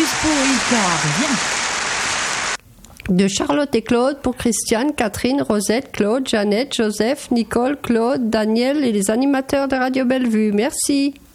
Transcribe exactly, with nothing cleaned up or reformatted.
pour Ricard, viens. De Charlotte et Claude pour Christiane, Catherine, Rosette, Claude, Jeannette, Joseph, Nicole, Claude, Daniel et les animateurs de Radio Bellevue. Merci.